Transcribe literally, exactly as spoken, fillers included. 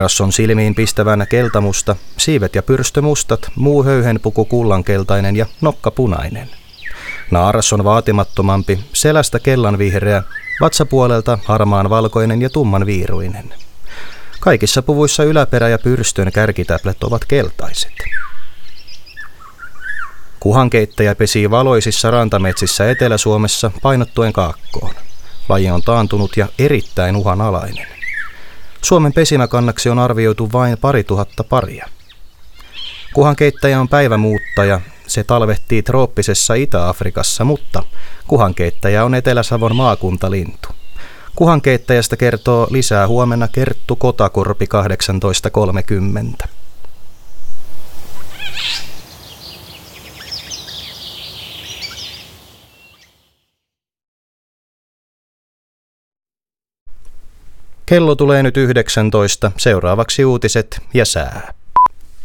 Rasson silmiin pistävänä keltamusta, siivet ja pyrstö mustat, muu höyhenpuku kullankeltainen ja nokka punainen. Naaras on vaatimattomampi, selästä kellanvihreä, vatsapuolelta harmaan valkoinen ja tumman viiruinen. Kaikissa puvuissa yläperä ja pyrstön kärkitäplet ovat keltaiset. Kuhankeittäjä pesii valoisissa rantametsissä Etelä-Suomessa painottuen kaakkoon. Laji on taantunut ja erittäin uhanalainen. Suomen pesimäkannaksi on arvioitu vain pari tuhatta paria. Kuhankeittäjä on päivämuuttaja. Se talvehtii trooppisessa Itä-Afrikassa, mutta kuhankeittäjä on Etelä-Savon maakuntalintu. Kuhankeittäjästä kertoo lisää huomenna Kerttu Kotakorpi kahdeksantoista kolmekymmentä. Kello tulee nyt yhdeksäntoista, seuraavaksi uutiset ja sää.